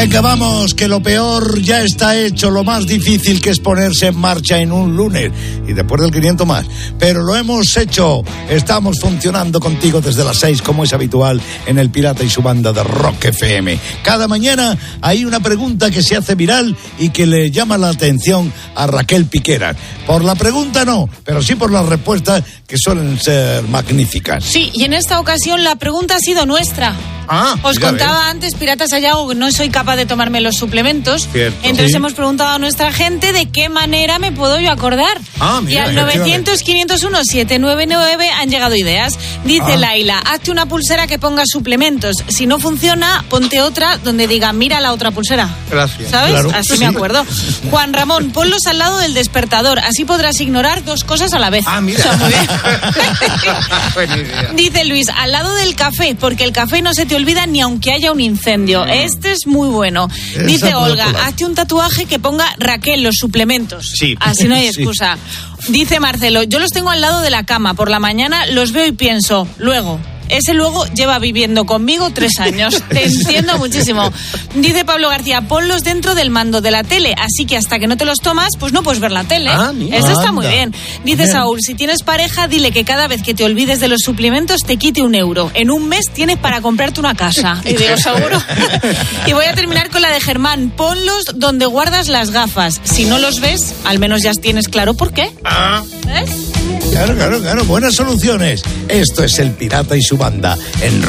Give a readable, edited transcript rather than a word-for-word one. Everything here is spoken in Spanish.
Venga, vamos, que lo peor ya está hecho. Lo más difícil que es ponerse en marcha en un lunes. Y después del 500 más. Pero lo hemos hecho. Estamos funcionando contigo desde las 6, como es habitual, en El Pirata y su banda de Rock FM. Cada mañana hay una pregunta que se hace viral y que le llama la atención a Raquel Piqueras. Por la pregunta no, pero sí por las respuestas, que suelen ser magníficas. Sí, y en esta ocasión la pregunta ha sido nuestra. Os mira, contaba antes, Piratas Sayago, que no soy capaz de tomarme los suplementos. Cierto. Entonces Sí. hemos preguntado a nuestra gente de qué manera me puedo yo acordar. Y al 900-501-799 han llegado ideas. Dice Laila, hazte una pulsera que ponga suplementos. Si no funciona, ponte otra donde diga, mira la otra pulsera. Gracias. ¿Sabes? Claro, Así sí. me acuerdo. Juan Ramón, ponlos al lado del despertador. Así podrás ignorar dos cosas a la vez. Mira. O sea, muy bien. Buena idea. Dice Luis, al lado del café, porque el café no se te olvida ni aunque haya un incendio. Este es muy bueno. Dice Esa Olga, puedo hazte un tatuaje que ponga Raquel, los suplementos. Sí. Así no hay Sí. excusa. Dice Marcelo, yo los tengo al lado de la cama. Por la mañana los veo y pienso, luego. Ese luego lleva viviendo conmigo 3 años. Te entiendo muchísimo. Dice Pablo García, ponlos dentro del mando de la tele, así que hasta que no te los tomas, pues no puedes ver la tele. Mira. Eso está Anda. muy bien. Dice Bien. Saúl, si tienes pareja, dile que cada vez que te olvides de los suplementos te quite €1. En un mes tienes para comprarte una casa. Y digo, ¿seguro? Y voy a terminar con la de Germán. Ponlos donde guardas las gafas. Si no los ves, al menos ya tienes claro por qué. ¿Ves? Claro. Buenas soluciones. Esto es El Pirata y su banda en